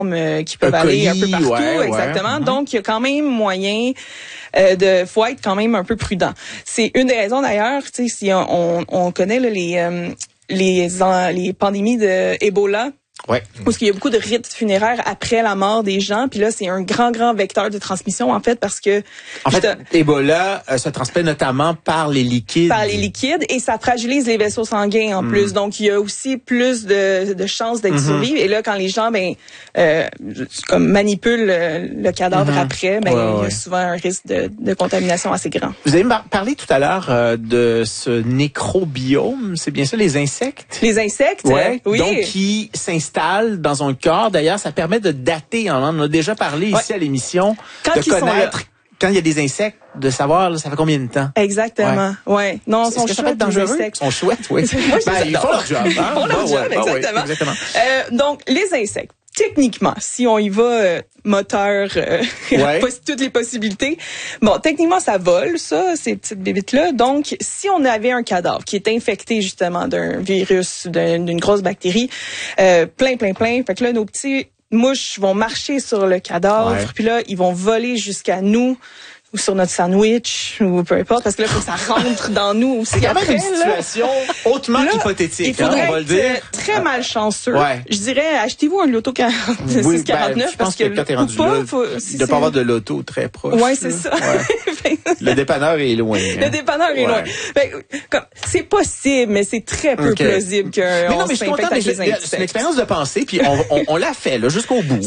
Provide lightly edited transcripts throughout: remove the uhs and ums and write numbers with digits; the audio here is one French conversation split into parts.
qui peuvent aller un peu partout, exactement. Donc, il y a quand même moyen faut être quand même un peu prudent. C'est une des raisons d'ailleurs, tu sais, si on connaît là, les pandémies de Ebola. Ouais. Parce qu'il y a beaucoup de rites funéraires après la mort des gens, puis là c'est un grand vecteur de transmission en fait parce que Ebola se transmet notamment par les liquides. Par les liquides et ça fragilise les vaisseaux sanguins en plus. Donc il y a aussi plus de chances d'être survivre et là quand les gens comme manipulent le cadavre après, il y a souvent un risque de contamination assez grand. Vous avez parlé tout à l'heure de ce nécrobiome, c'est bien ça les insectes? Les insectes, oui. Donc qui s'installent dans un corps. D'ailleurs, ça permet de dater. On en a déjà parlé ici à l'émission. De connaître quand il y a des insectes, de savoir là, ça fait combien de temps. Exactement. Ouais. Non, est-ce que ça peut être dangereux? Ils sont chouettes, oui. Ils font leur job. Ils font leur job, exactement. Donc, les insectes. Techniquement, si on y va moteur, toutes les possibilités. Bon, techniquement, ça vole, ça, ces petites bébites-là. Donc, si on avait un cadavre qui est infecté justement d'un virus, d'une grosse bactérie, plein. Fait que là, nos petits mouches vont marcher sur le cadavre, puis là, ils vont voler jusqu'à nous ou sur notre sandwich, ou peu importe, parce que là, il faut que ça rentre dans nous aussi. C'est quand même une situation hautement hypothétique, il faudrait on va le dire. Très malchanceux. Je dirais, achetez-vous un loto 649, parce que quand t'es rendu là, il doit pas avoir de loto très proche. Ouais, c'est ça. Le dépanneur est loin. Le dépanneur est loin. C'est possible, mais c'est très peu plausible qu'on s'infecte avec les insectes. C'est une expérience de pensée, puis on l'a fait, là, jusqu'au bout.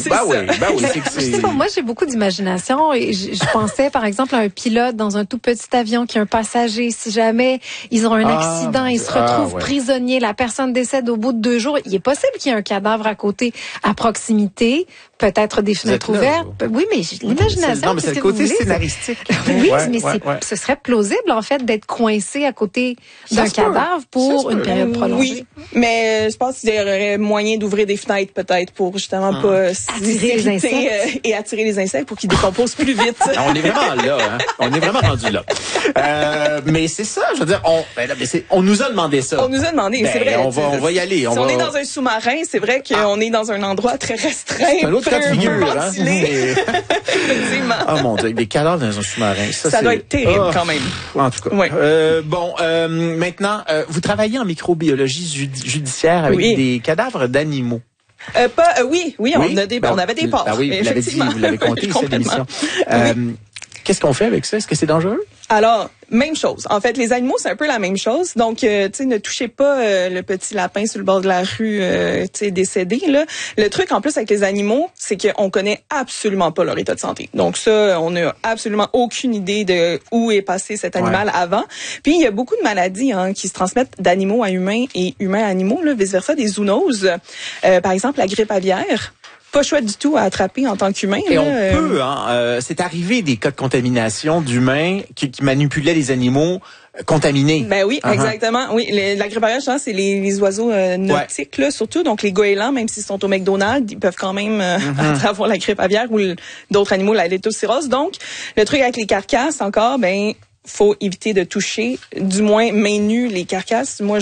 Moi, j'ai beaucoup d'imagination et je pensais, par exemple, à un pilote dans un tout petit avion qui a un passager. Si jamais ils ont un accident, ils se retrouvent prisonniers, la personne décède au bout de 2 jours, il est possible qu'il y ait un cadavre à côté, à proximité, peut-être des fenêtres ouvertes. Oui, mais l'imagination, non, mais c'est le côté scénaristique. Oui, mais ce serait plausible, en fait, d'être coincé à côté d'un cadavre pour une période prolongée. Oui, mais je pense qu'il y aurait moyen d'ouvrir des fenêtres, peut-être, pour justement pas attirer les insectes et attirer les insectes pour qu'ils décomposent plus vite. On est vraiment là, hein. On est vraiment rendu là. Mais c'est ça, je veux dire, on nous a demandé ça. On nous a demandé, c'est vrai. On va y aller. Si on est dans un sous-marin, c'est vrai qu'on est dans un endroit très restreint. C'est un autre cas de figure, hein. Effectivement. Oh mon Dieu, des cadavres dans un sous-marin. Ça doit être terrible quand même. En tout cas. Maintenant, vous travaillez en microbiologie judiciaire avec des cadavres d'animaux. Oui, on avait des porcs. Oui, vous l'avez dit, vous l'avez compté ici à l'émission. Qu'est-ce qu'on fait avec ça? Est-ce que c'est dangereux? Alors, même chose. En fait, les animaux, c'est un peu la même chose. Donc, tu sais, ne touchez pas le petit lapin sur le bord de la rue, tu sais, décédé, là. Le truc, en plus, avec les animaux, c'est qu'on connaît absolument pas leur état de santé. Donc, ça, on n'a absolument aucune idée de où est passé cet animal avant. Puis, il y a beaucoup de maladies qui se transmettent d'animaux à humains et humains à animaux, là, vice-versa, des zoonoses. Par exemple, la grippe aviaire. Pas chouette du tout à attraper en tant qu'humain. Et on peut, c'est arrivé des cas de contamination d'humains qui manipulaient les animaux contaminés. Ben oui, exactement. Oui, la grippe aviaire, c'est les oiseaux nautiques, là, surtout. Donc, les goélands, même s'ils sont au McDonald's, ils peuvent quand même avoir la grippe aviaire ou d'autres animaux, la leptospirose. Donc, le truc avec les carcasses, encore, faut éviter de toucher, du moins main nue, les carcasses. Moi,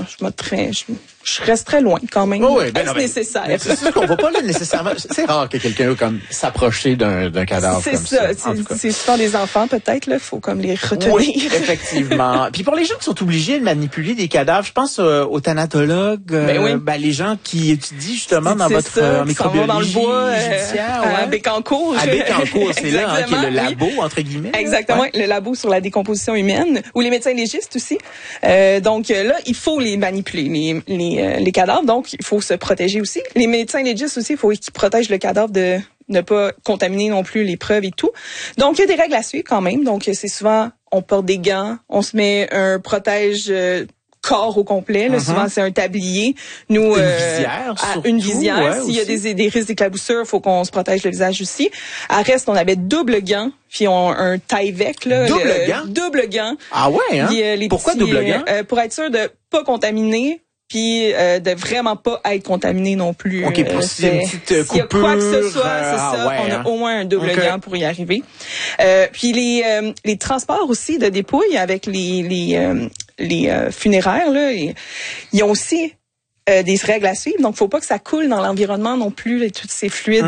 je reste très loin quand même. Est-ce nécessaire? C'est sûr qu'on va pas là nécessairement. C'est rare que quelqu'un comme s'approcher d'un cadavre comme ça. C'est souvent des enfants peut-être là, faut comme les retenir. Oui, effectivement. Puis pour les gens qui sont obligés de manipuler des cadavres, je pense aux thanatologues, les gens qui étudient justement dans votre microbiologie dans le bois, judiciaire, à Bécancour. À Bécancour, c'est là qui est le labo entre guillemets. Exactement, le labo sur la décomposition humaine, ou les médecins légistes aussi. Donc là, il faut les manipuler les cadavres, donc il faut se protéger aussi. Les médecins légistes aussi, il faut qu'ils protègent le cadavre de ne pas contaminer non plus les preuves et tout. Donc il y a des règles à suivre quand même. Donc c'est souvent on porte des gants, on se met un protège corps au complet. Là, souvent c'est un tablier. Nous une visière. S'il y a des risques d'éclaboussure, il faut qu'on se protège le visage aussi. À reste, on avait double gant. Puis un Tyvek là, double gant. Ah ouais, hein? Pourquoi double gant? Pour être sûr de pas contaminer. Puis de vraiment pas être contaminé non plus. OK, pour s'il y a une petite coupure. S'il y a quoi que ce soit, c'est ça. On a au moins un double gant pour y arriver. Puis les transports aussi de dépouilles avec les funéraires là, ils ont aussi des règles à suivre. Donc, faut pas que ça coule dans l'environnement non plus, tous ces fluides